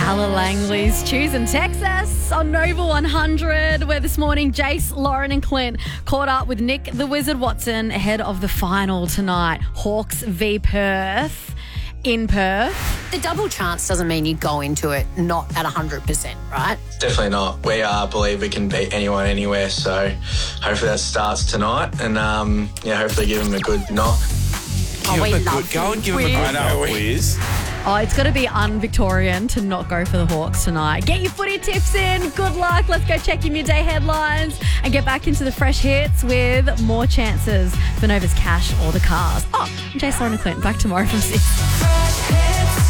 Ella Langley's Choosing Texas on Nova 100, where this morning Jace, Lauren and Clint caught up with Nick the Wizard Watson ahead of the final tonight. Hawks v Perth in Perth. The double chance doesn't mean you go into it not at 100%, right? Definitely not. We believe we can beat anyone anywhere, so hopefully that starts tonight and hopefully give them a good knock. Go and give him a good quiz. Oh, it's got to be un-Victorian to not go for the Hawks tonight. Get your footy tips in. Good luck. Let's go check your midday headlines and get back into the fresh hits with more chances for Nova's cash or the cars. Oh, I'm Jace, Lauren and Clint. Back tomorrow from 6.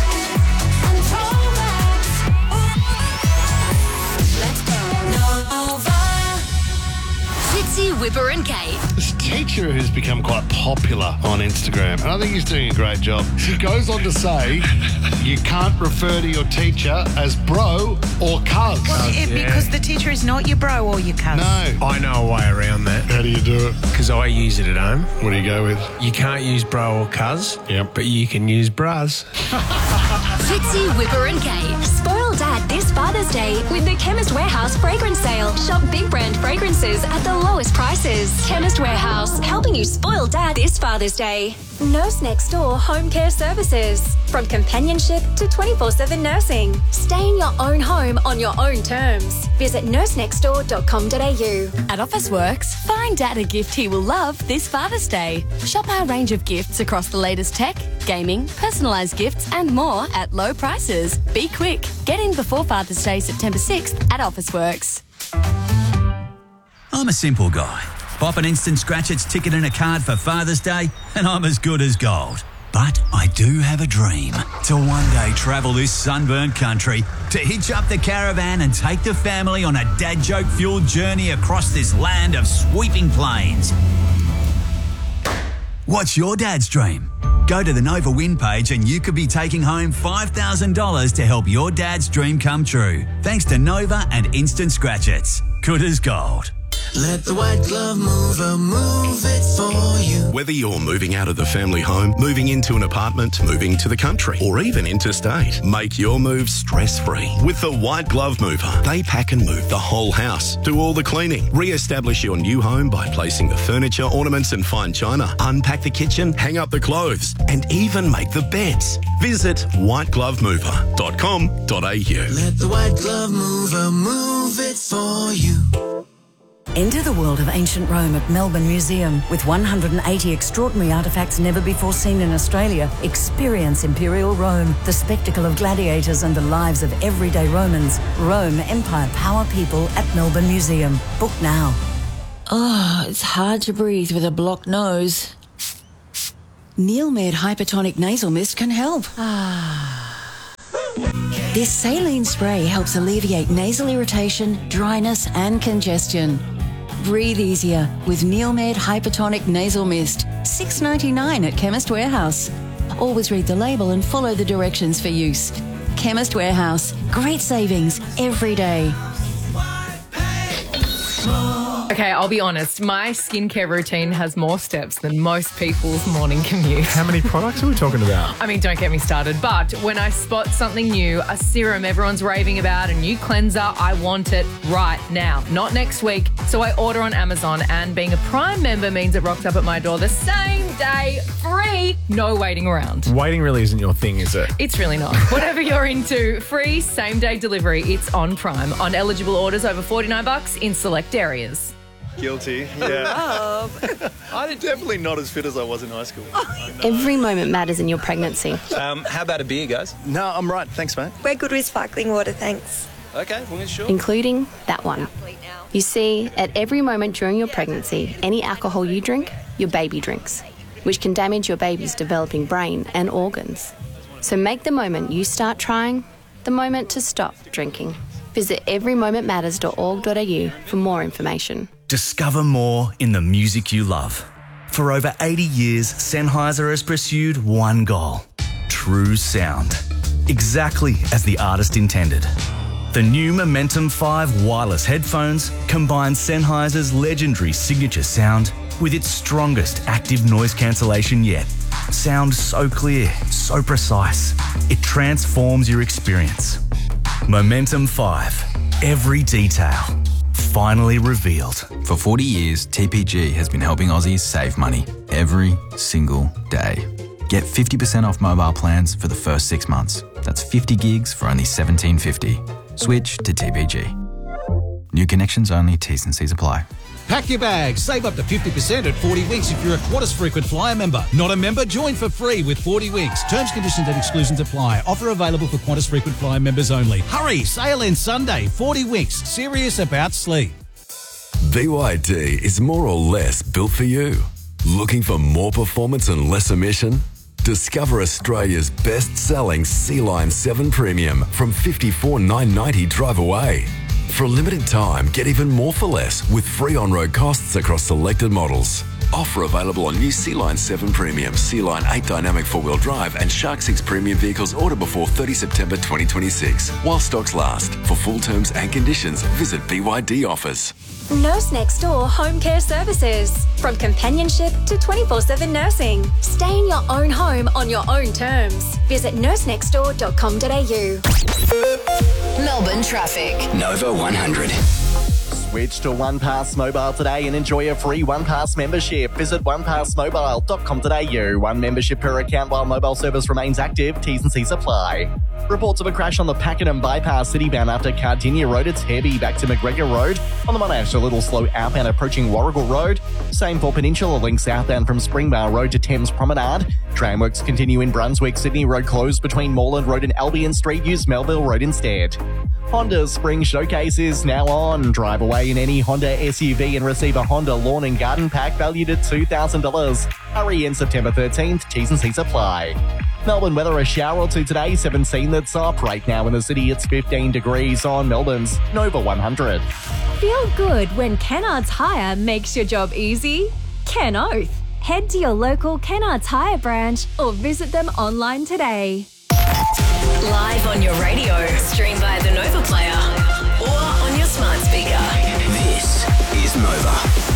Fitzy, Whipper and Kate. This teacher who's become quite popular on Instagram, and I think he's doing a great job. She goes on to say, you can't refer to your teacher as bro or cuz. Because the teacher is not your bro or your cuz. No. I know a way around that. How do you do it? Because I use it at home. What do you go with? You can't use bro or cuz, but you can use bras. Fitzy, Whipper and Kate. Spoil Dad this Father's Day with the Chemist Warehouse fragrance sale. Shop big brand fragrances at the lowest prices. Chemist Warehouse, helping you spoil Dad this Father's Day. Nurse Next Door Home Care Services. From companionship to 24/7 nursing. Stay in your own home on your own terms. Visit nursenextdoor.com.au. At Officeworks, find Dad a gift he will love this Father's Day. Shop our range of gifts across the latest tech, gaming, personalised gifts and more at low prices. Be quick. Get in before Father's Day, September 6th at Officeworks. I'm a simple guy. Pop an Instant Scratch-Its ticket and a card for Father's Day and I'm as good as gold. But I do have a dream to one day travel this sunburnt country, to hitch up the caravan and take the family on a dad joke-fueled journey across this land of sweeping plains. What's your dad's dream? Go to the Nova Win page and you could be taking home $5,000 to help your dad's dream come true. Thanks to Nova and Instant Scratch-Its. Good as gold. Let the white glove mover move it for you. Whether you're moving out of the family home, moving into an apartment, moving to the country, or even interstate, make your move stress-free with the White Glove Mover. They pack and move the whole house, do all the cleaning, re-establish your new home by placing the furniture, ornaments and fine china, unpack the kitchen, hang up the clothes, and even make the beds. Visit whiteglovemover.com.au. Let the white glove mover move it for you. Enter the world of ancient Rome at Melbourne Museum. With 180 extraordinary artefacts never before seen in Australia, experience Imperial Rome, the spectacle of gladiators and the lives of everyday Romans. Rome, Empire, Power, People at Melbourne Museum. Book now. Oh, it's hard to breathe with a blocked nose. Neilmed Hypertonic Nasal Mist can help. This saline spray helps alleviate nasal irritation, dryness and congestion. Breathe easier with Neilmed Hypertonic Nasal Mist. $6.99 at Chemist Warehouse. Always read the label and follow the directions for use. Chemist Warehouse. Great savings every day. Okay, I'll be honest. My skincare routine has more steps than most people's morning commute. How many products are we talking about? I mean, don't get me started. But when I spot something new, a serum everyone's raving about, a new cleanser, I want it right now, not next week. So I order on Amazon, and being a Prime member means it rocks up at my door the same day, free, no waiting around. Waiting really isn't your thing, is it? It's really not. Whatever you're into, free same-day delivery. It's on Prime. On eligible orders over $49 in select areas. Guilty, yeah. I'm definitely not as fit as I was in high school. Every moment matters in your pregnancy. How about a beer, guys? No, I'm right. Thanks, mate. We're good with sparkling water, thanks. Okay, well, sure. Including that one. You see, at every moment during your pregnancy, any alcohol you drink, your baby drinks, which can damage your baby's developing brain and organs. So make the moment you start trying the moment to stop drinking. Visit everymomentmatters.org.au for more information. Discover more in the music you love. For over 80 years, Sennheiser has pursued one goal: true sound. Exactly as the artist intended. The new Momentum 5 wireless headphones combine Sennheiser's legendary signature sound with its strongest active noise cancellation yet. Sound so clear, so precise, it transforms your experience. Momentum 5. Every detail. Finally revealed. For 40 years, TPG has been helping Aussies save money every single day. Get 50% off mobile plans for the first 6 months. That's 50 gigs for only $17.50. Switch to TPG. New connections only, T's and C's apply. Pack your bags. Save up to 50% at 40 Winks if you're a Qantas Frequent Flyer member. Not a member? Join for free with 40 Winks. Terms, conditions and exclusions apply. Offer available for Qantas Frequent Flyer members only. Hurry! Sale ends Sunday. 40 Winks. Serious about sleep. BYD is more or less built for you. Looking for more performance and less emission? Discover Australia's best-selling Sea-Line 7 Premium from $54,990 drive away. For a limited time, get even more for less with free on-road costs across selected models. Offer available on new Sea-Line 7 Premium, Sea-Line 8 Dynamic 4-wheel drive and Shark 6 Premium vehicles ordered before 30 September 2026. While stocks last. For full terms and conditions, visit BYD offers. Nurse Next Door Home Care Services. From companionship to 24/7 nursing. Stay in your own home on your own terms. Visit nursenextdoor.com.au. Melbourne traffic. Nova 100. Switch to OnePass Mobile today and enjoy a free OnePass membership. Visit onepassmobile.com.au. One membership per account while mobile service remains active. T's and C's apply. Reports of a crash on the Pakenham Bypass citybound after Cardinia Road. It's heavy back to McGregor Road. On the Monash, a little slow outbound approaching Warrigal Road. Same for Peninsula Link southbound from Springvale Road to Thames Promenade. Tramworks continue in Brunswick. Sydney Road closed between Moreland Road and Albion Street. Use Melville Road instead. Honda's Spring Showcase is now on. Drive away in any Honda SUV and receive a Honda Lawn and Garden Pack valued at $2,000. Hurry in September 13th. T's and C's apply. Melbourne weather, a shower or two today, 17 that's up. Right now in the city, it's 15 degrees on Melbourne's Nova 100. Feel good when Kennards Hire makes your job easy? Ken Oath. Head to your local Kennards Hire branch or visit them online today. Live on your radio, stream via the Nova Player or on your smart speaker. This is Nova.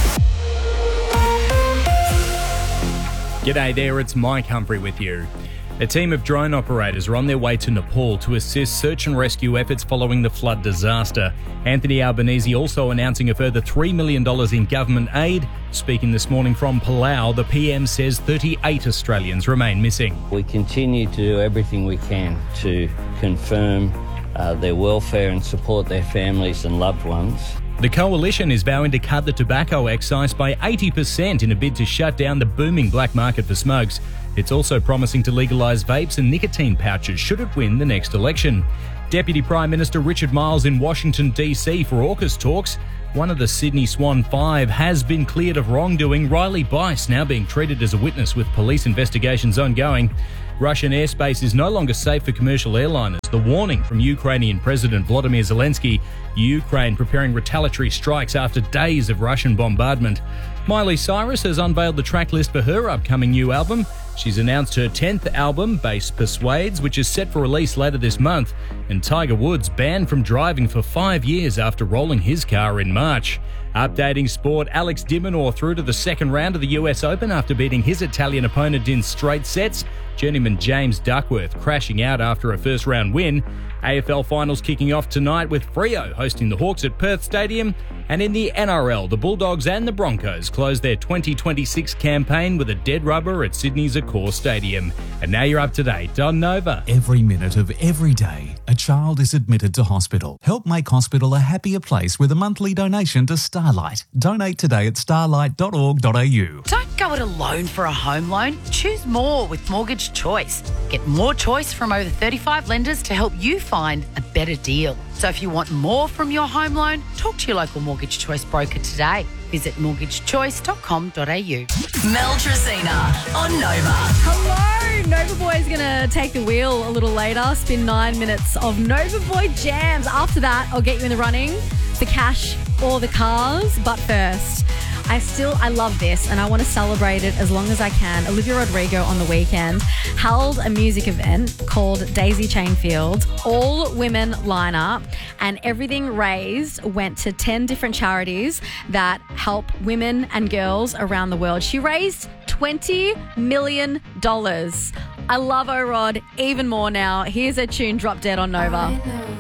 G'day there, it's Mike Humphrey with you. A team of drone operators are on their way to Nepal to assist search and rescue efforts following the flood disaster. Anthony Albanese also announcing a further $3 million in government aid. Speaking this morning from Palau, the PM says 38 Australians remain missing. We continue to do everything we can to confirm their welfare and support their families and loved ones. The coalition is vowing to cut the tobacco excise by 80% in a bid to shut down the booming black market for smokes. It's also promising to legalise vapes and nicotine pouches should it win the next election. Deputy Prime Minister Richard Marles in Washington, D.C. for AUKUS talks. One of the Sydney Swan Five has been cleared of wrongdoing. Riley Bice now being treated as a witness with police investigations ongoing. Russian airspace is no longer safe for commercial airliners. The warning from Ukrainian President Volodymyr Zelensky. Ukraine preparing retaliatory strikes after days of Russian bombardment. Miley Cyrus has unveiled the track list for her upcoming new album. She's announced her 10th album, Bass Persuades, which is set for release later this month. And Tiger Woods banned from driving for 5 years after rolling his car in March. Updating sport, Alex de Minaur through to the second round of the US Open after beating his Italian opponent in straight sets. Journeyman James Duckworth crashing out after a first-round win. AFL finals kicking off tonight with Freo hosting the Hawks at Perth Stadium. And in the NRL, the Bulldogs and the Broncos close their 2026 campaign with a dead rubber at Sydney's Accor Stadium. And now you're up to date on Nova. Every minute of every day, a child is admitted to hospital. Help make hospital a happier place with a monthly donation to Starlight. Donate today at starlight.org.au. Don't go it alone for a home loan. Choose more with Mortgage Choice. Get more choice from over 35 lenders to help you find a better deal. So if you want more from your home loan, talk to your local Mortgage Choice broker today. Visit mortgagechoice.com.au. Mel Tracina on Nova. Hello! Nova Boy is going to take the wheel a little later. Spin 9 minutes of Nova Boy jams. After that, I'll get you in the running, the cash or the cars. But first, I love this and I want to celebrate it as long as I can. Olivia Rodrigo on the weekend held a music event called Daisy Chain Fields, all women lineup, and everything raised went to 10 different charities that help women and girls around the world. She raised $20 million. I love O-Rod even more now. Here's a tune, Drop Dead on Nova.